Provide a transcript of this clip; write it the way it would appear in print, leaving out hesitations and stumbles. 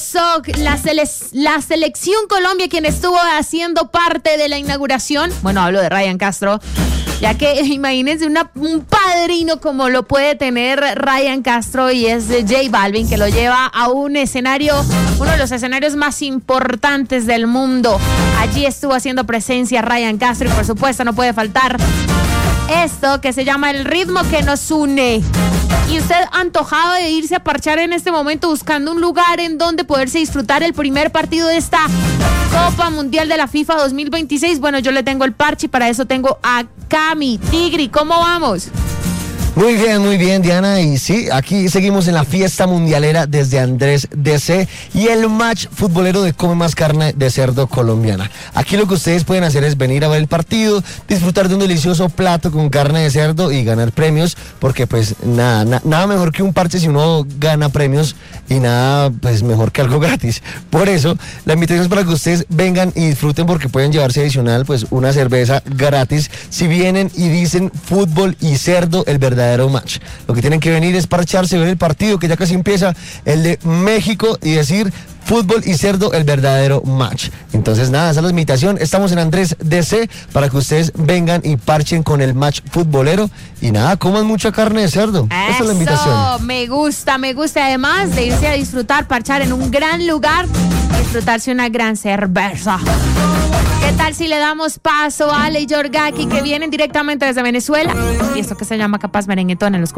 hermoso. La selección Colombia, quien estuvo haciendo parte de la inauguración. Bueno, hablo de Ryan Castro. Ya que imagínense un padrino como lo puede tener Ryan Castro, y es J Balvin, que lo lleva a un escenario, uno de los escenarios más importantes del mundo. Allí estuvo haciendo presencia Ryan Castro y por supuesto no puede faltar esto que se llama El Ritmo que Nos Une. Y usted antojado de irse a parchar en este momento buscando un lugar en donde poderse disfrutar el primer partido de esta Copa Mundial de la FIFA 2026. Bueno, yo le tengo el parche y para eso tengo a Cami. Tigri, ¿cómo vamos? Muy bien, Diana, y sí, aquí seguimos en la fiesta mundialera desde Andrés DC y el match futbolero de Come Más Carne de Cerdo colombiana. Aquí lo que ustedes pueden hacer es venir a ver el partido, disfrutar de un delicioso plato con carne de cerdo y ganar premios, porque pues nada mejor que un parche si uno gana premios, y nada pues mejor que algo gratis. Por eso, la invitación es para que ustedes vengan y disfruten, porque pueden llevarse adicional pues una cerveza gratis si vienen y dicen fútbol y cerdo, el verdadero match. Lo que tienen que venir es parcharse, ver el partido que ya casi empieza, el de México, y decir fútbol y cerdo, el verdadero match. Entonces nada, esa es la invitación. Estamos en Andrés DC para que ustedes vengan y parchen con el match futbolero, y nada, coman mucha carne de cerdo. Esa es la invitación. Me gusta. Además de irse a disfrutar, parchar en un gran lugar, disfrutarse una gran cerveza. ¿Qué tal si le damos paso a Ale y Yorgaki, que vienen directamente desde Venezuela? Y esto que se llama Capaz Merenguetón en los